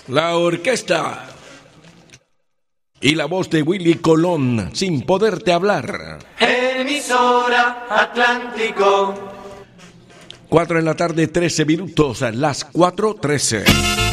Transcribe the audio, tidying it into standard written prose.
La orquesta y la voz de Willy Colón, Sin Poderte Hablar. Emisora Atlántico. 4 de la tarde, 13 minutos, las 4:13.